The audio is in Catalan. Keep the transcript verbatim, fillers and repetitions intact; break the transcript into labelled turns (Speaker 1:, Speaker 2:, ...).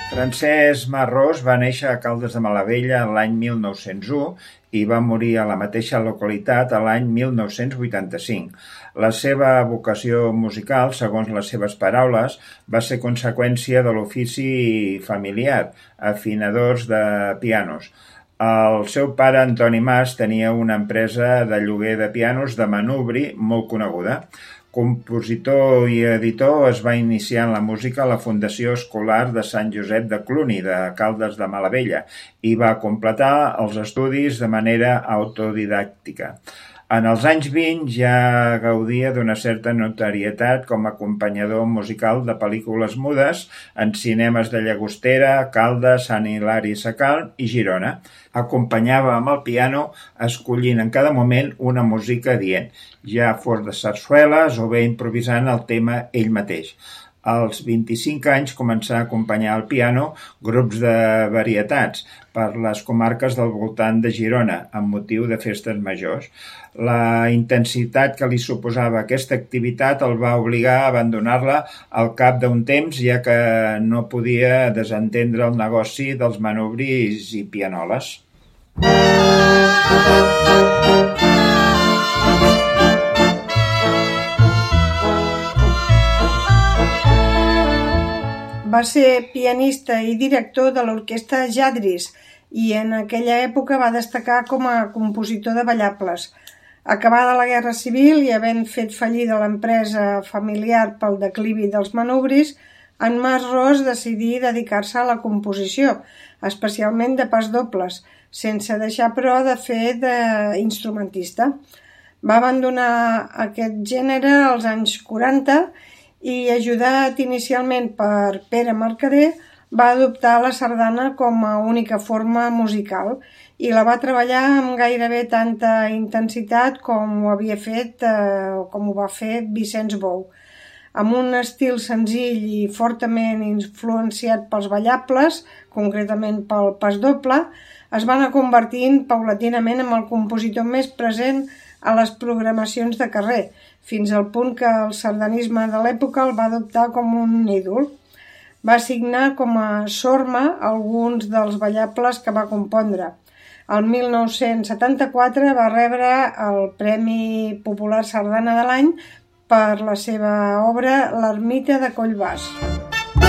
Speaker 1: Francesc Marrós va néixer a Caldes de Malavella l'any mil nou-cents u i va morir a la mateixa localitat l'any mil nou-cents vuitanta-cinc. La seva vocació musical, segons les seves paraules, va ser conseqüència de l'ofici familiar, afinadors de pianos. El seu pare, Antoni Mas, tenia una empresa de lloguer de pianos de manubri molt coneguda. Compositor i editor, es va iniciar en la música a la Fundació Escolar de Sant Josep de Cluny, de Caldes de Malavella, i va completar els estudis de manera autodidàctica. En els anys vint ja gaudia d'una certa notorietat com a acompanyador musical de pel·lícules mudes en cinemes de Llagostera, Caldes, Sant Hilari Sacalm i Girona. Acompanyava amb el piano, escollint en cada moment una música adient, ja fos de sarsueles o bé improvisant el tema ell mateix. Als vint-i-cinc anys començà a acompanyar al piano grups de varietats per les comarques del voltant de Girona, amb motiu de festes majors. La intensitat que li suposava aquesta activitat el va obligar a abandonar-la al cap d'un temps, ja que no podia desentendre el negoci dels manubris i pianoles.
Speaker 2: Va ser pianista i director de l'orquestra Jadris i en aquella època va destacar com a compositor de ballables. Acabada la Guerra Civil i havent fet fallida l'empresa familiar pel declivi dels manubris, en Marrós decidí dedicar-se a la composició, especialment de pasdobles, sense deixar però de fer d'instrumentista. Va abandonar aquest gènere als anys quaranta i, ajudat inicialment per Pere Mercader, va adoptar la sardana com a única forma musical i la va treballar amb gairebé tanta intensitat com ho havia fet eh, o com ho va fer Vicenç Bou. Amb un estil senzill i fortament influenciat pels ballables, concretament pel pasdoble, es va anar convertint paulatinament en el compositor més present a les programacions de carrer, fins al punt que el sardanisme de l'època el va adoptar com un ídol. Va signar com a sorma alguns dels ballables que va compondre. El mil nou-cents setanta-quatre va rebre el Premi Popular Sardana de l'any per la seva obra L'ermita de Collbàs.